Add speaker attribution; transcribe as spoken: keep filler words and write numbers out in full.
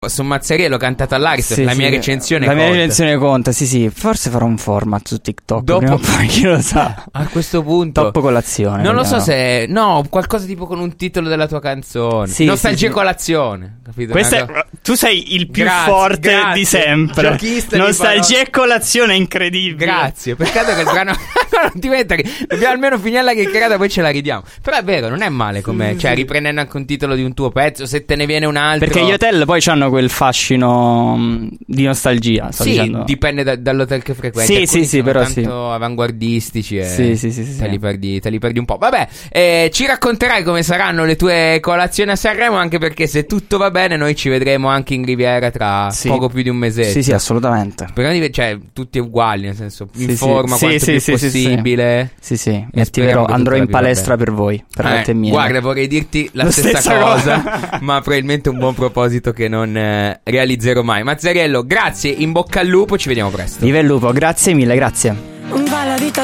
Speaker 1: su Mazzariello cantato all'Ariston,
Speaker 2: sì,
Speaker 1: la
Speaker 2: sì,
Speaker 1: mia recensione
Speaker 2: la
Speaker 1: conta.
Speaker 2: mia recensione conta, sì sì. Forse farò un format su TikTok
Speaker 1: dopo
Speaker 2: prima o poi, chi lo sa.
Speaker 1: A questo punto
Speaker 2: Top colazione,
Speaker 1: non lo so
Speaker 2: vediamo.
Speaker 1: se no, qualcosa tipo con un titolo della tua canzone,
Speaker 2: sì,
Speaker 1: Nostalgia
Speaker 2: sì, sì.
Speaker 1: colazione, capito?
Speaker 3: Questa
Speaker 1: Una
Speaker 3: è,
Speaker 1: cosa-
Speaker 3: tu sei il più
Speaker 1: Grazie,
Speaker 3: forte
Speaker 1: grazie.
Speaker 3: di sempre.
Speaker 1: Giochista di
Speaker 3: Nostalgia
Speaker 1: parole.
Speaker 3: e colazione è incredibile.
Speaker 1: Grazie, peccato che il brano non diventa che dobbiamo almeno finire la chiacchierata, poi ce la ridiamo. Però è vero, non è male come,
Speaker 3: Sì,
Speaker 1: cioè
Speaker 3: sì.
Speaker 1: riprendendo anche un titolo di un tuo pezzo, se te ne viene un altro.
Speaker 2: Perché gli hotel poi hanno quel fascino mh, di nostalgia, sto
Speaker 1: sì,
Speaker 2: dicendo.
Speaker 1: dipende da- dall'hotel che frequenti.
Speaker 2: Sì,
Speaker 1: Alcuni
Speaker 2: sì, sì,
Speaker 1: sono
Speaker 2: però
Speaker 1: tanto
Speaker 2: sì.
Speaker 1: avanguardistici e
Speaker 2: Sì, sì, sì, sì,
Speaker 1: te,
Speaker 2: sì.
Speaker 1: li perdi, te li perdi un po'. Vabbè, eh, ci racconterai come saranno le tue colazioni a Sanremo, anche perché se tutto va bene noi ci vedremo anche in Riviera tra
Speaker 2: Sì.
Speaker 1: poco più di un mesetto.
Speaker 2: Sì, sì, assolutamente.
Speaker 1: Però di- cioè, tutti uguali, nel senso,
Speaker 2: Sì,
Speaker 1: in
Speaker 2: sì.
Speaker 1: forma
Speaker 2: Sì,
Speaker 1: quanto
Speaker 2: sì,
Speaker 1: più
Speaker 2: sì, sì, sì.
Speaker 1: possibile.
Speaker 2: Sì, sì, mi
Speaker 1: E
Speaker 2: attiverò,
Speaker 1: speriamo che
Speaker 2: andrò
Speaker 1: tutto
Speaker 2: in
Speaker 1: vi va
Speaker 2: palestra
Speaker 1: bene.
Speaker 2: per voi, per
Speaker 1: Eh,
Speaker 2: latte e miele.
Speaker 1: guarda, vorrei dirti la,
Speaker 3: La
Speaker 1: stessa,
Speaker 3: stessa
Speaker 1: cosa,
Speaker 3: cosa.
Speaker 1: ma probabilmente un buon proposito che non eh, realizzerò mai. Mazzariello, grazie, in bocca al lupo, ci vediamo presto.
Speaker 2: Viva il lupo, grazie mille, grazie.
Speaker 4: Va la vita